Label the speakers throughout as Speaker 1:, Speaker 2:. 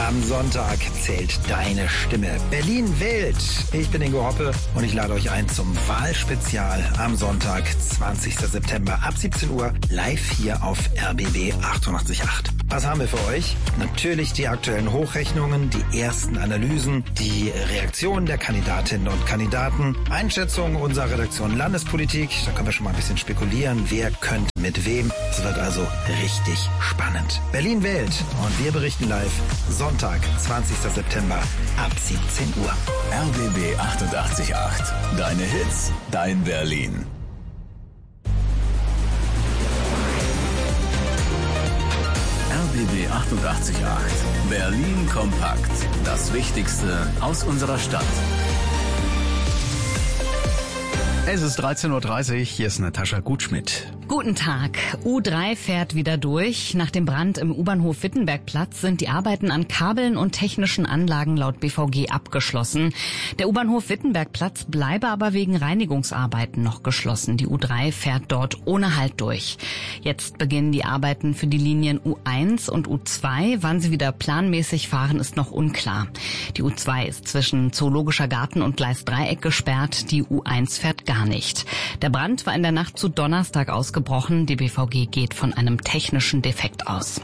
Speaker 1: Am Sonntag zählt deine Stimme. Berlin wählt. Ich bin Ingo Hoppe und ich lade euch ein zum Wahlspezial am Sonntag, 20. September ab 17 Uhr live hier auf RBB 88.8. Was haben wir für euch? Natürlich die aktuellen Hochrechnungen, die ersten Analysen, die Reaktionen der Kandidatinnen und Kandidaten, Einschätzungen unserer Redaktion Landespolitik. Da können wir schon mal ein bisschen spekulieren, wer könnte mit wem. Es wird also richtig spannend. Berlin wählt und wir berichten live Sonntag, 20. September ab 17 Uhr.
Speaker 2: RBB 88.8. Deine Hits, dein Berlin. RBB 88.8. Berlin kompakt. Das Wichtigste aus unserer Stadt.
Speaker 3: Es ist 13.30 Uhr, hier ist Natascha Gutschmidt.
Speaker 4: Guten Tag. U3 fährt wieder durch. Nach dem Brand im U-Bahnhof Wittenbergplatz sind die Arbeiten an Kabeln und technischen Anlagen laut BVG abgeschlossen. Der U-Bahnhof Wittenbergplatz bleibe aber wegen Reinigungsarbeiten noch geschlossen. Die U3 fährt dort ohne Halt durch. Jetzt beginnen die Arbeiten für die Linien U1 und U2. Wann sie wieder planmäßig fahren, ist noch unklar. Die U2 ist zwischen Zoologischer Garten und Gleis-Dreieck gesperrt. Die U1 fährt gar nicht. Der Brand war in der Nacht zu Donnerstag ausgebrochen. Die BVG geht von einem technischen Defekt aus.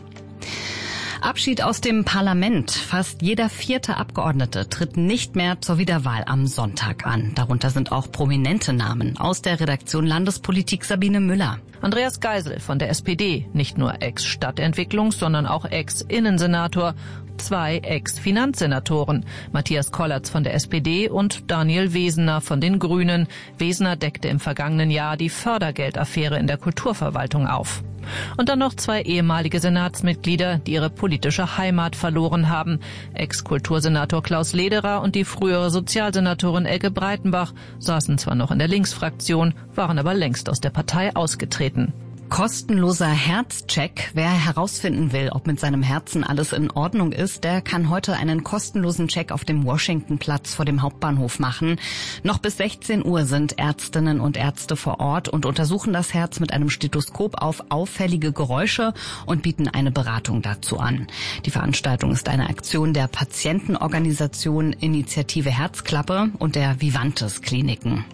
Speaker 4: Abschied aus dem Parlament. Fast jeder 4. Abgeordnete tritt nicht mehr zur Wiederwahl am Sonntag an. Darunter sind auch prominente Namen. Aus der Redaktion Landespolitik Sabine Müller.
Speaker 5: Andreas Geisel von der SPD, nicht nur Ex-Stadtentwicklungs-, sondern auch Ex-Innensenator, 2 Ex-Finanzsenatoren, Matthias Kollatz von der SPD und Daniel Wesener von den Grünen. Wesener deckte im vergangenen Jahr die Fördergeldaffäre in der Kulturverwaltung auf. Und dann noch 2 ehemalige Senatsmitglieder, die ihre politische Heimat verloren haben. Ex-Kultursenator Klaus Lederer und die frühere Sozialsenatorin Elke Breitenbach saßen zwar noch in der Linksfraktion, waren aber längst aus der Partei ausgetreten.
Speaker 4: Kostenloser Herzcheck. Wer herausfinden will, ob mit seinem Herzen alles in Ordnung ist, der kann heute einen kostenlosen Check auf dem Washingtonplatz vor dem Hauptbahnhof machen. Noch bis 16 Uhr sind Ärztinnen und Ärzte vor Ort und untersuchen das Herz mit einem Stethoskop auf auffällige Geräusche und bieten eine Beratung dazu an. Die Veranstaltung ist eine Aktion der Patientenorganisation Initiative Herzklappe und der Vivantes Kliniken.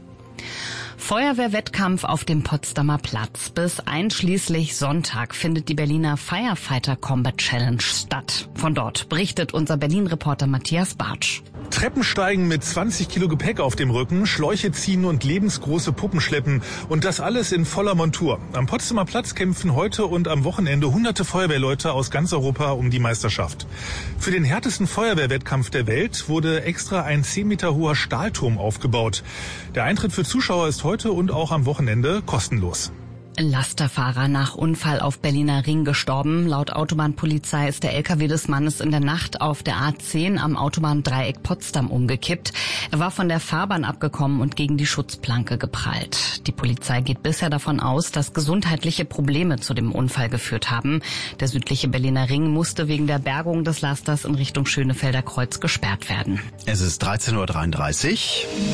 Speaker 4: Feuerwehrwettkampf auf dem Potsdamer Platz. Bis einschließlich Sonntag findet die Berliner Firefighter Combat Challenge statt. Von dort berichtet unser Berlin-Reporter Matthias Bartsch.
Speaker 6: Treppensteigen mit 20 Kilo Gepäck auf dem Rücken, Schläuche ziehen und lebensgroße Puppen schleppen. Und das alles in voller Montur. Am Potsdamer Platz kämpfen heute und am Wochenende hunderte Feuerwehrleute aus ganz Europa um die Meisterschaft. Für den härtesten Feuerwehrwettkampf der Welt wurde extra ein 10 Meter hoher Stahlturm aufgebaut. Der Eintritt für Zuschauer ist heute und auch am Wochenende kostenlos.
Speaker 4: Lasterfahrer nach Unfall auf Berliner Ring gestorben. Laut Autobahnpolizei ist der LKW des Mannes in der Nacht auf der A10 am Autobahndreieck Potsdam umgekippt. Er war von der Fahrbahn abgekommen und gegen die Schutzplanke geprallt. Die Polizei geht bisher davon aus, dass gesundheitliche Probleme zu dem Unfall geführt haben. Der südliche Berliner Ring musste wegen der Bergung des Lasters in Richtung Schönefelder Kreuz gesperrt werden.
Speaker 3: Es ist 13.33 Uhr.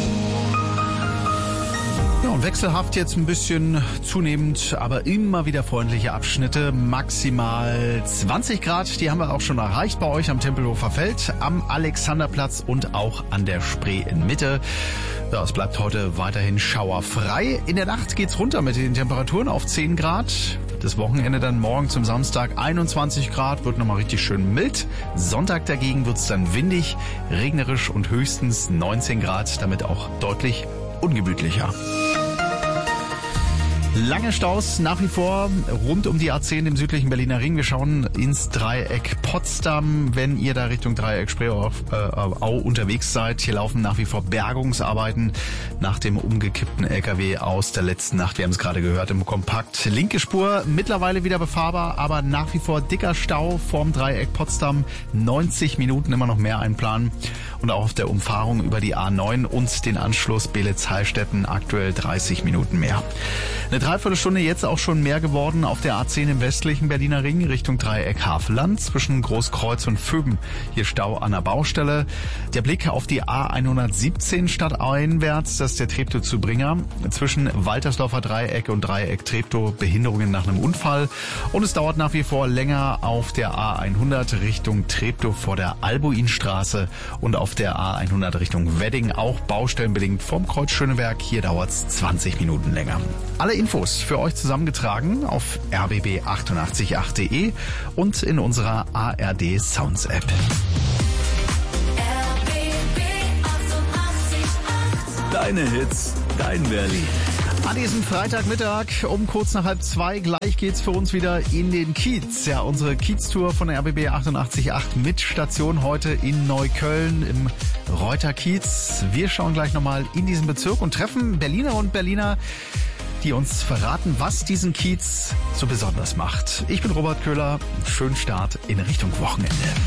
Speaker 3: Ja, und wechselhaft jetzt ein bisschen zunehmend, aber immer wieder freundliche Abschnitte. Maximal 20 Grad, die haben wir auch schon erreicht bei euch am Tempelhofer Feld, am Alexanderplatz und auch an der Spree in Mitte. Ja, es bleibt heute weiterhin schauerfrei. In der Nacht geht's runter mit den Temperaturen auf 10 Grad. Das Wochenende dann morgen zum Samstag 21 Grad, wird nochmal richtig schön mild. Sonntag dagegen wird's dann windig, regnerisch und höchstens 19 Grad, damit auch deutlich ungemütlicher. Lange Staus nach wie vor rund um die A10 im südlichen Berliner Ring. Wir schauen ins Dreieck Potsdam, wenn ihr da Richtung Dreieck Spreeau unterwegs seid. Hier laufen nach wie vor Bergungsarbeiten nach dem umgekippten LKW aus der letzten Nacht. Wir haben es gerade gehört im Kompakt. Linke Spur mittlerweile wieder befahrbar, aber nach wie vor dicker Stau vorm Dreieck Potsdam. 90 Minuten immer noch mehr einplanen. Und auch auf der Umfahrung über die A9 und den Anschluss Beelitz-Heilstätten aktuell 30 Minuten mehr. Eine Dreiviertelstunde jetzt auch schon mehr geworden auf der A10 im westlichen Berliner Ring Richtung Dreieck Havelland zwischen Großkreuz und Vöben. Hier Stau an der Baustelle. Der Blick auf die A117 stadteinwärts, das ist der Treptow-Zubringer. Zwischen Waltersdorfer Dreieck und Dreieck Treptow Behinderungen nach einem Unfall. Und es dauert nach wie vor länger auf der A100 Richtung Treptow vor der Albuinstraße und auf der A100 Richtung Wedding auch baustellenbedingt vom Kreuz Schöneberg. Hier dauert's 20 Minuten länger. Alle Infos für euch zusammengetragen auf rbb888.de und in unserer ARD Sounds App.
Speaker 2: Deine Hits, dein Berlin.
Speaker 3: An diesem Freitagmittag um kurz nach 1:30 gleich geht's für uns wieder in den Kiez. Ja, unsere Kiez-Tour von der RBB 88.8 mit Station heute in Neukölln im Reuter Kiez. Wir schauen gleich nochmal in diesen Bezirk und treffen Berliner und Berliner, die uns verraten, was diesen Kiez so besonders macht. Ich bin Robert Köhler. Schönen Start in Richtung Wochenende.